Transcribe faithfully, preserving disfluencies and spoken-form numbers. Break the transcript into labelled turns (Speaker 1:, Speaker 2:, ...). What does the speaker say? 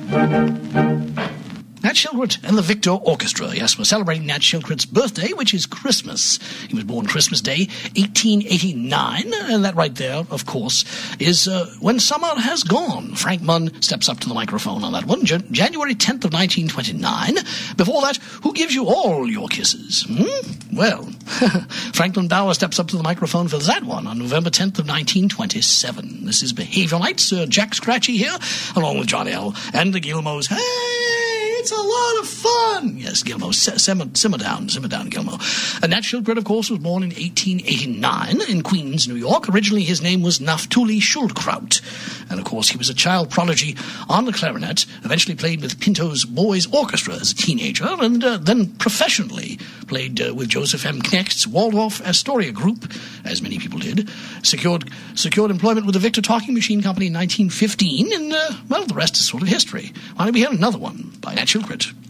Speaker 1: Nat Shilkret and the Victor Orchestra. Yes, we're celebrating Nat Shilkret's birthday, which is Christmas. He was born Christmas Day, eighteen eighty-nine, and that right there, of course, is uh, When Summer Has Gone. Frank Munn steps up to the microphone on that one. Jan- January tenth of nineteen twenty-nine. Before that, Who Gives You All Your Kisses? Hmm? Well, Franklin Bauer steps up to the microphone for that one on November tenth of nineteen twenty-seven. This is Behavior Lights, uh, Jack Scratchy here, along with Johnny L. and the Gilmos. Hey! It's a lot of fun. Yes, Gilmo, simmer, simmer down, simmer down, Gilmo. Uh, Nat Shilkret, of course, was born in eighteen eighty-nine in Queens, New York. Originally, his name was Naftuli Schulkraut. And, of course, he was a child prodigy on the clarinet, eventually played with Pinto's Boys Orchestra as a teenager, and uh, then professionally played uh, with Joseph M. Knecht's Waldorf Astoria group, as many people did. Secured secured employment with the Victor Talking Machine Company in nineteen fifteen, and, uh, well, the rest is sort of history. Why don't we hear another one by Nat Shilkret?